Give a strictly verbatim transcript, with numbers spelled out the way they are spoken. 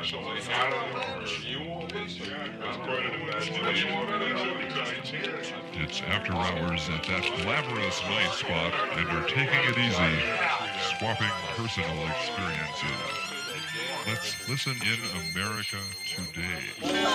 It's after hours at that glamorous night spot, and we're taking it easy, swapping personal experiences. Let's listen in America today.